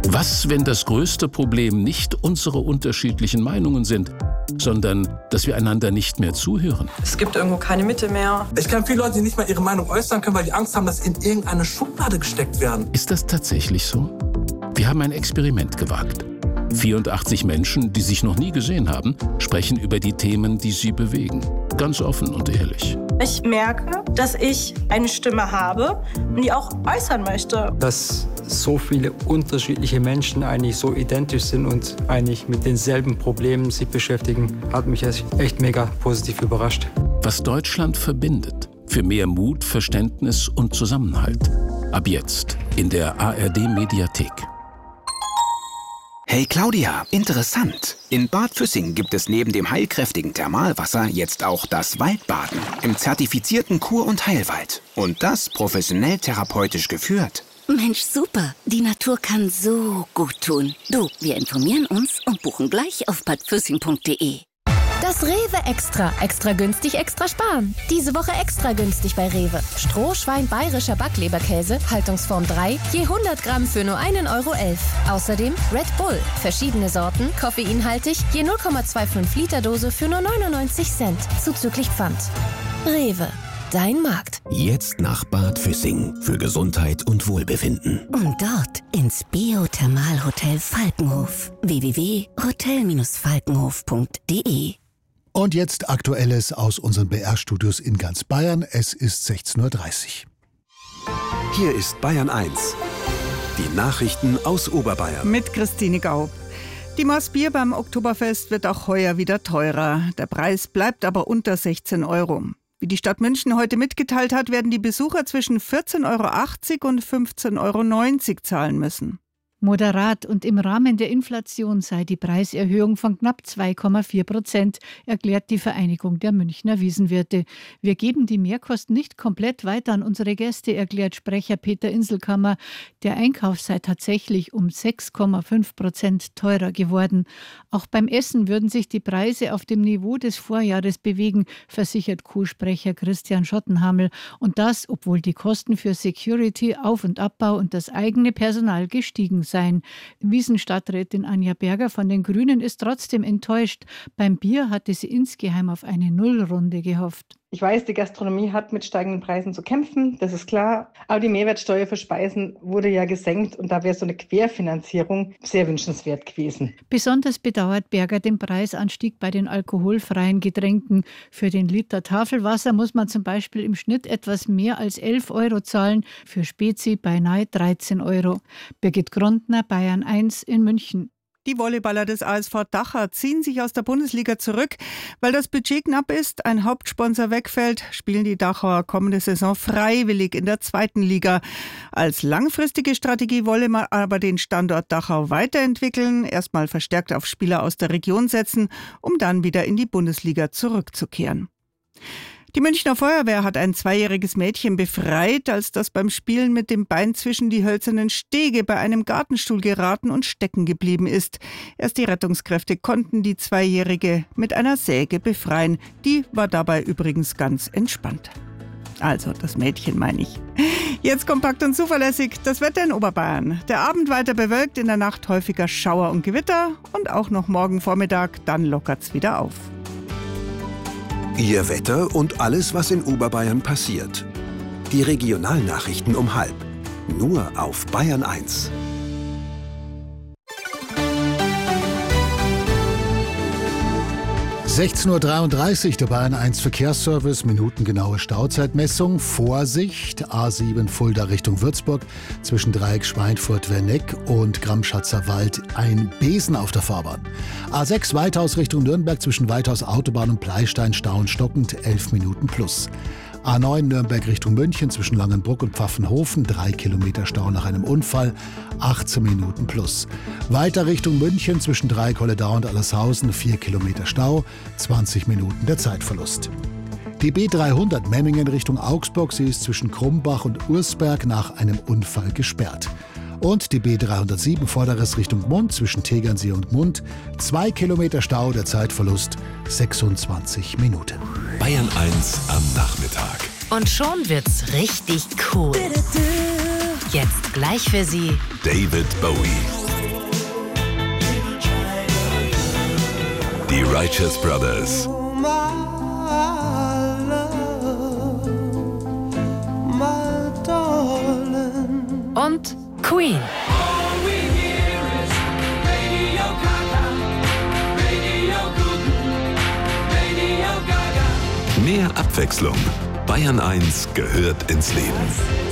Was, wenn das größte Problem nicht unsere unterschiedlichen Meinungen sind, sondern dass wir einander nicht mehr zuhören? Es gibt irgendwo keine Mitte mehr. Ich kenne viele Leute, die nicht mal ihre Meinung äußern können, weil die Angst haben, dass sie in irgendeine Schublade gesteckt werden. Ist das tatsächlich so? Wir haben ein Experiment gewagt. 84 Menschen, die sich noch nie gesehen haben, sprechen über die Themen, die sie bewegen. Ganz offen und ehrlich. Ich merke, dass ich eine Stimme habe und die auch äußern möchte. Dass so viele unterschiedliche Menschen eigentlich so identisch sind und eigentlich mit denselben Problemen sich beschäftigen, hat mich echt mega positiv überrascht. Was Deutschland verbindet. Für mehr Mut, Verständnis und Zusammenhalt. Ab jetzt in der ARD-Mediathek. Hey Claudia, interessant. In Bad Füssing gibt es neben dem heilkräftigen Thermalwasser jetzt auch das Waldbaden im zertifizierten Kur- und Heilwald. Und das professionell therapeutisch geführt. Mensch, super. Die Natur kann so gut tun. Du, wir informieren uns und buchen gleich auf badfüssing.de. Das Rewe Extra. Extra günstig, extra sparen. Diese Woche extra günstig bei Rewe. Strohschwein bayerischer Backleberkäse, Haltungsform 3, je 100 Gramm für nur 1,11 Euro. Außerdem Red Bull, verschiedene Sorten, koffeinhaltig, je 0,25 Liter Dose für nur 99 Cent, zuzüglich Pfand. Rewe, dein Markt. Jetzt nach Bad Füssing für Gesundheit und Wohlbefinden. Und dort ins Biothermalhotel Falkenhof. www.hotel-falkenhof.de. Und jetzt Aktuelles aus unseren BR-Studios in ganz Bayern. Es ist 16:30 Uhr. Hier ist Bayern 1. Die Nachrichten aus Oberbayern. Mit Christine Gaub. Die Maß Bier beim Oktoberfest wird auch heuer wieder teurer. Der Preis bleibt aber unter 16 Euro. Wie die Stadt München heute mitgeteilt hat, werden die Besucher zwischen 14,80 Euro und 15,90 Euro zahlen müssen. Moderat und im Rahmen der Inflation sei die Preiserhöhung von knapp 2,4%, erklärt die Vereinigung der Münchner Wiesenwirte. Wir geben die Mehrkosten nicht komplett weiter an unsere Gäste, erklärt Sprecher Peter Inselkammer. Der Einkauf sei tatsächlich um 6,5% teurer geworden. Auch beim Essen würden sich die Preise auf dem Niveau des Vorjahres bewegen, versichert Co-Sprecher Christian Schottenhamel. Und das, obwohl die Kosten für Security, Auf- und Abbau und das eigene Personal gestiegen sein. Wiesenstadträtin Anja Berger von den Grünen ist trotzdem enttäuscht. Beim Bier hatte sie insgeheim auf eine Nullrunde gehofft. Ich weiß, die Gastronomie hat mit steigenden Preisen zu kämpfen, das ist klar. Aber die Mehrwertsteuer für Speisen wurde ja gesenkt und da wäre so eine Querfinanzierung sehr wünschenswert gewesen. Besonders bedauert Berger den Preisanstieg bei den alkoholfreien Getränken. Für den Liter Tafelwasser muss man zum Beispiel im Schnitt etwas mehr als 11 Euro zahlen, für Spezi beinahe 13 Euro. Birgit Grundner, Bayern 1 in München. Die Volleyballer des ASV Dachau ziehen sich aus der Bundesliga zurück. Weil das Budget knapp ist, ein Hauptsponsor wegfällt, spielen die Dachauer kommende Saison freiwillig in der 2. Liga. Als langfristige Strategie wolle man aber den Standort Dachau weiterentwickeln, erstmal verstärkt auf Spieler aus der Region setzen, um dann wieder in die Bundesliga zurückzukehren. Die Münchner Feuerwehr hat ein 2-jähriges Mädchen befreit, als das beim Spielen mit dem Bein zwischen die hölzernen Stege bei einem Gartenstuhl geraten und stecken geblieben ist. Erst die Rettungskräfte konnten die 2-Jährige mit einer Säge befreien. Die war dabei übrigens ganz entspannt. Also das Mädchen meine ich. Jetzt kompakt und zuverlässig das Wetter in Oberbayern. Der Abend weiter bewölkt, in der Nacht häufiger Schauer und Gewitter und auch noch morgen Vormittag, dann lockert's wieder auf. Ihr Wetter und alles, was in Oberbayern passiert. Die Regionalnachrichten um 12:30. Nur auf Bayern 1. (16:33 Uhr), der Bayern 1 Verkehrsservice, minutengenaue Stauzeitmessung. Vorsicht, A7 Fulda Richtung Würzburg, zwischen Dreieck Schweinfurt-Werneck und Gramschatzer Wald ein Besen auf der Fahrbahn. A6 Weithaus Richtung Nürnberg, zwischen Weithaus Autobahn und Pleistein Stau und stockend, 11 Minuten plus. A9 Nürnberg Richtung München, zwischen Langenbruck und Pfaffenhofen, 3 Kilometer Stau nach einem Unfall, 18 Minuten plus. Weiter Richtung München, zwischen Dreieck-Holledau und Allershausen, 4 Kilometer Stau, 20 Minuten der Zeitverlust. Die B300 Memmingen Richtung Augsburg, sie ist zwischen Krumbach und Ursberg nach einem Unfall gesperrt. Und die B307 Vorderes Richtung Gmund, zwischen Tegernsee und Gmund, 2 Kilometer Stau, der Zeitverlust 26 Minuten. Bayern 1 am Nachmittag. Und schon wird's richtig cool. Jetzt gleich für Sie David Bowie. Die Righteous Brothers. Und Queen. Mehr Abwechslung. Bayern 1 gehört ins Leben.